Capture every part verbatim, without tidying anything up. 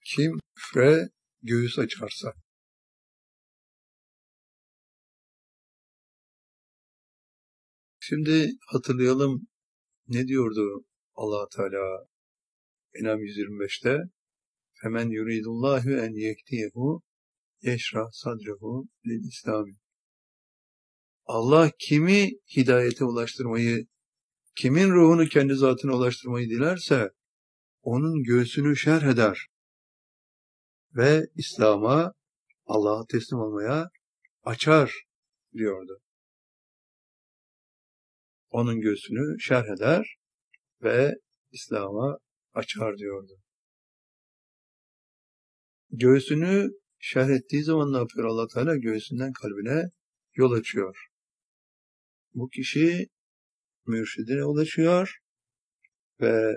Kim küfre göğüs açarsa. Şimdi hatırlayalım, ne diyordu Allah Teala En'am yüz yirmi beşte? Femen yuridullahu en yehdiyehu yeşrah sadrehu lil İslami. Allah kimi hidayete ulaştırmayı, kimin ruhunu kendi zatına ulaştırmayı dilerse onun göğsünü şerh eder ve İslam'a, Allah'a teslim olmaya açar diyordu. Onun göğsünü şerh eder ve İslam'a açar diyordu. Göğsünü şerh ettiği zaman ne yapıyor Allah Teala? Göğsünden kalbine yol açıyor. Bu kişi mürşidine ulaşıyor ve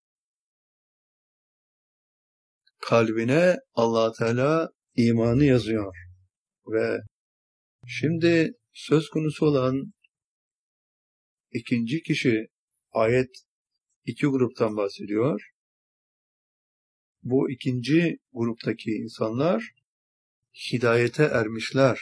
kalbine Allah Teala imanı yazıyor. Ve şimdi söz konusu olan ikinci kişi, ayet iki gruptan bahsediyor. Bu ikinci gruptaki insanlar hidayete ermişler.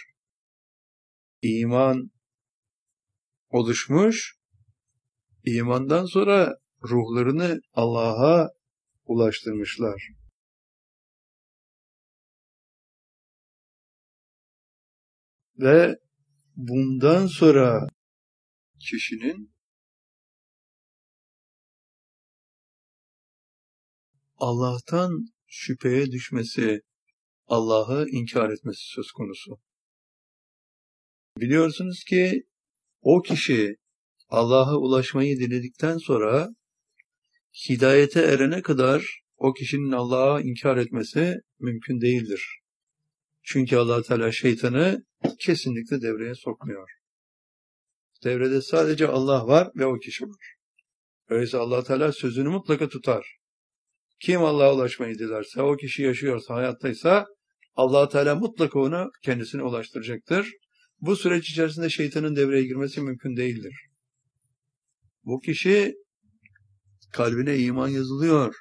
İman oluşmuş, imandan sonra ruhlarını Allah'a ulaştırmışlar. Ve bundan sonra kişinin Allah'tan şüpheye düşmesi, Allah'ı inkar etmesi söz konusu. Biliyorsunuz ki o kişi Allah'a ulaşmayı diledikten sonra hidayete erene kadar o kişinin Allah'a inkar etmesi mümkün değildir. Çünkü Allah Teala şeytanı kesinlikle devreye sokmuyor. Devrede sadece Allah var ve o kişi var. Öyleyse Allah Teala sözünü mutlaka tutar. Kim Allah'a ulaşmayı dilerse, o kişi yaşıyorsa, hayattaysa Allah Teala mutlaka onu kendisine ulaştıracaktır. Bu süreç içerisinde şeytanın devreye girmesi mümkün değildir. Bu kişi kalbine iman yazılıyor.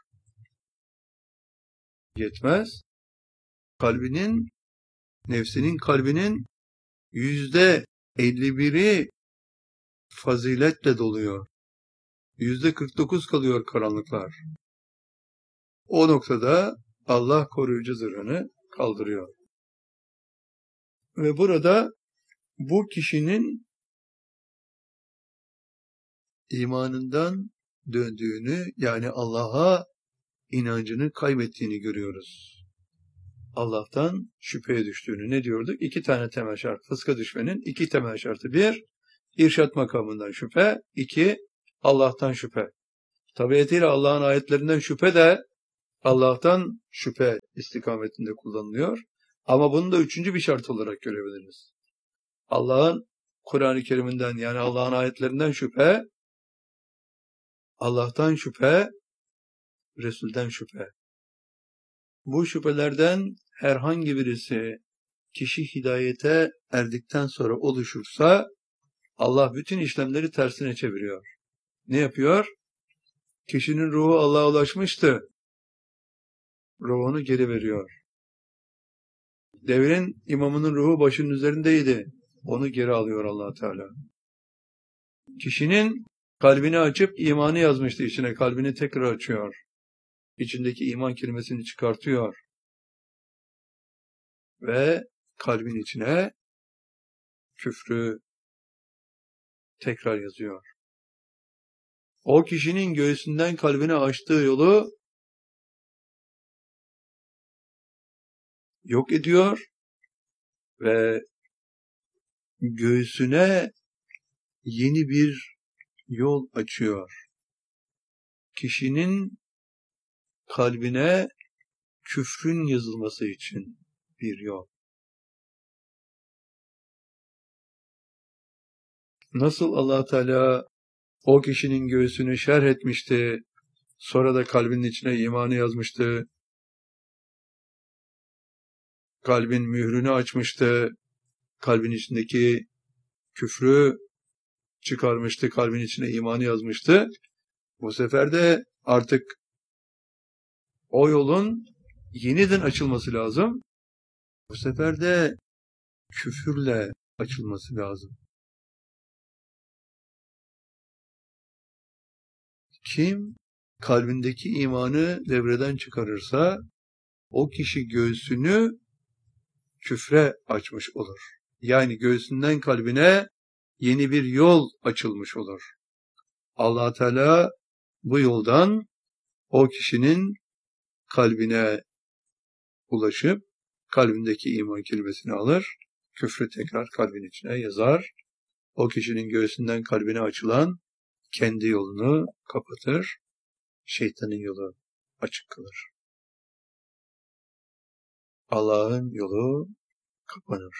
Yetmez. Kalbinin, nefsinin kalbinin yüzde elli biri faziletle doluyor. Yüzde kırk dokuz kalıyor karanlıklar. O noktada Allah koruyucu zırhını kaldırıyor. Ve burada bu kişinin imanından döndüğünü, yani Allah'a inancını kaybettiğini görüyoruz. Allah'tan şüpheye düştüğünü. Ne diyorduk? İki tane temel şart. Fıska düşmenin iki temel şartı. Bir, irşat makamından şüphe. İki, Allah'tan şüphe. Tabiatıyla Allah'ın ayetlerinden şüphe de Allah'tan şüphe istikametinde kullanılıyor. Ama bunu da üçüncü bir şart olarak görebiliriz. Allah'ın Kur'an-ı Kerim'inden, yani Allah'ın ayetlerinden şüphe, Allah'tan şüphe, Resul'den şüphe. Bu şüphelerden herhangi birisi kişi hidayete erdikten sonra oluşursa Allah bütün işlemleri tersine çeviriyor. Ne yapıyor? Kişinin ruhu Allah'a ulaşmıştı. Ruhunu geri veriyor. Devrin imamının ruhu başının üzerindeydi. Onu geri alıyor Allah Teala. Kişinin kalbini açıp imanı yazmıştı içine. Kalbini tekrar açıyor. İçindeki iman kelimesini çıkartıyor. Ve kalbin içine küfrü tekrar yazıyor. O kişinin göğsünden kalbine açtığı yolu yok ediyor ve göğsüne yeni bir yol açıyor. Kişinin kalbine küfrün yazılması için bir yol. Nasıl Allah Teala o kişinin göğsünü şerh etmişti, sonra da kalbinin içine imanı yazmıştı, kalbin mührünü açmıştı, kalbin içindeki küfrü çıkarmıştı, kalbin içine imanı yazmıştı. Bu sefer de artık o yolun yeniden açılması lazım. Bu sefer de küfürle açılması lazım. Kim kalbindeki imanı devreden çıkarırsa o kişi göğsünü küfre açmış olur. Yani göğsünden kalbine yeni bir yol açılmış olur. Allah Teala bu yoldan o kişinin kalbine ulaşıp kalbindeki iman kelimesini alır, küfrü tekrar kalbin içine yazar. O kişinin göğsünden kalbine açılan kendi yolunu kapatır, şeytanın yolu açık kalır. Allah'ın yolu kapanır.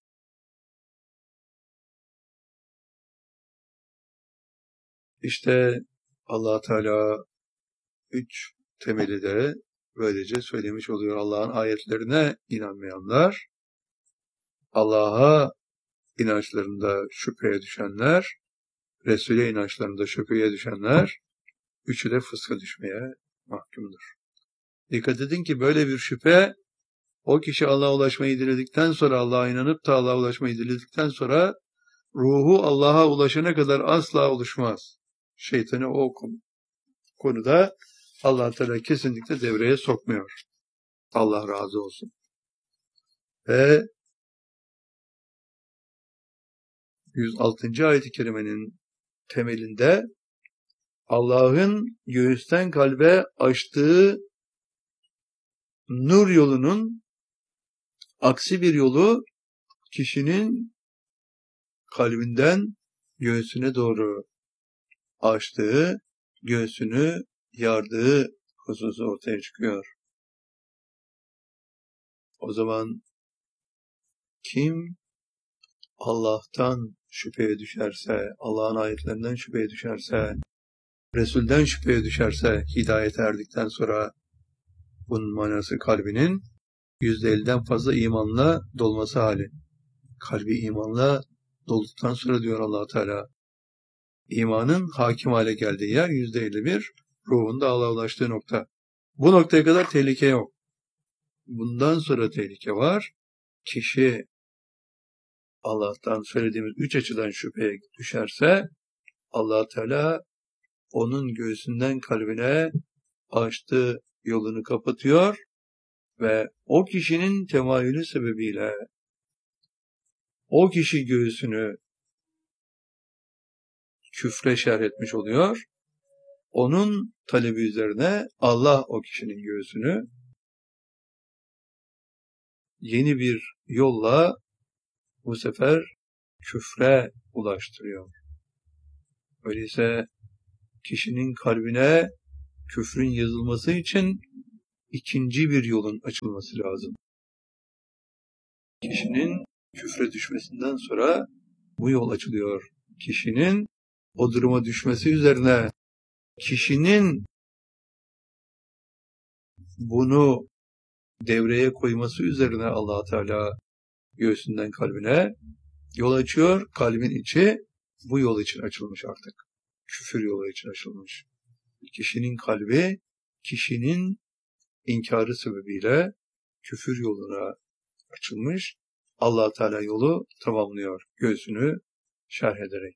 İşte Allah Teala üç temeli de böylece söylemiş oluyor. Allah'ın ayetlerine inanmayanlar, Allah'a inançlarında şüpheye düşenler, Resul'e inançlarında şüpheye düşenler, üçü de fıska düşmeye mahkumdur. Dikkat edin ki böyle bir şüphe, o kişi Allah'a ulaşmayı diledikten sonra, Allah'a inanıp da Allah'a ulaşmayı diledikten sonra, ruhu Allah'a ulaşana kadar asla oluşmaz. Şeytanı o konuda Allah Teala kesinlikle devreye sokmuyor. Allah razı olsun. Ve yüz altıncı ayet-i kerimenin temelinde Allah'ın göğüsten kalbe açtığı nur yolunun aksi bir yolu kişinin kalbinden göğsüne doğru açtığı, göğsünü yardığı hususu ortaya çıkıyor. O zaman kim Allah'tan şüpheye düşerse, Allah'ın ayetlerinden şüpheye düşerse, Resul'den şüpheye düşerse, hidayete erdikten sonra bunun manası kalbinin yüzde elliden fazla imanla dolması hali. Kalbi imanla dolduktan sonra diyor Allah Teala, imanın hakim hale geldiği yer yüzde elli bir, ruhunda Allah'a ulaştığı nokta. Bu noktaya kadar tehlike yok. Bundan sonra tehlike var. Kişi Allah'tan söylediğimiz üç açıdan şüpheye düşerse, Allah Teala onun göğsünden kalbine açtığı yolunu kapatıyor ve o kişinin temayülü sebebiyle o kişi göğsünü küfre şerh etmiş oluyor. Onun talebi üzerine Allah o kişinin göğsünü yeni bir yolla bu sefer küfre ulaştırıyor. Öyleyse kişinin kalbine küfrün yazılması için ikinci bir yolun açılması lazım. Kişinin küfre düşmesinden sonra bu yol açılıyor. Kişinin o duruma düşmesi üzerine kişinin bunu devreye koyması üzerine Allah Teala göğsünden kalbine yol açıyor. Kalbin içi bu yol için açılmış artık. Küfür yolu için açılmış. Kişinin kalbi, kişinin inkarı sebebiyle küfür yoluna açılmış. Allah Teala yolu tamamlıyor. Göğsünü şerh ederek.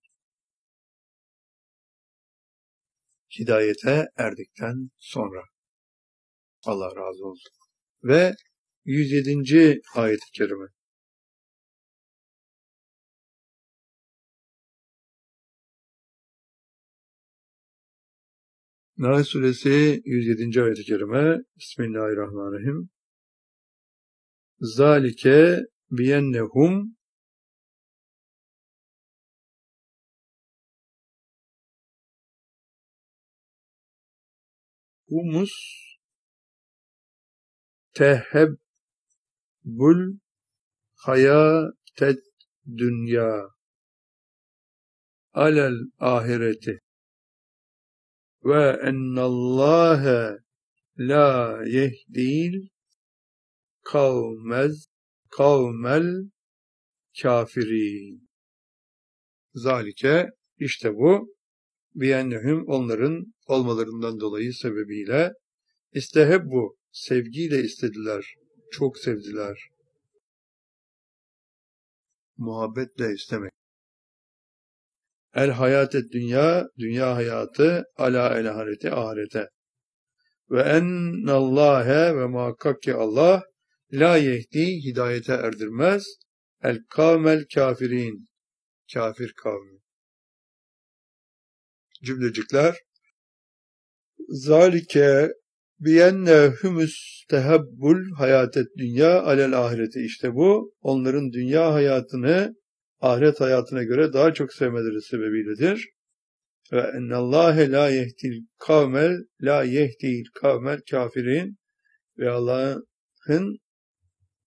Hidayete erdikten sonra. Allah razı olsun. Ve yüz yedinci ayet-i kerime. Nahl suresi yüz yedinci ayet-i kerime. Bismillahirrahmanirrahim. Zalike biyennehum humus tehebbül hayatet dünya alel ahireti ve ennallâhe la yehdil kavmez kavmel kafirin. Zalike işte bu biyennehum onların olmalarından dolayı sebebiyle istehebbu sevgiyle istediler, çok sevdiler. Muhabbetle istemek. El hayatet dünya, dünya hayatı, ala el ahireti, ahirete. Ve ennallâhe ve muhakkak ki Allah, la yehdi, hidayete erdirmez, el kavmel kafirin, kafir kavmi. Cümlecikler, zalike biyennehum müstehabbul hayatet dünya alel ahireti. İşte bu onların dünya hayatını ahiret hayatına göre daha çok sevmeleri sebebiyledir. Ve ennallâhe la yehdil kavmel la yehdil kavmel kafirin. Ve Allah'ın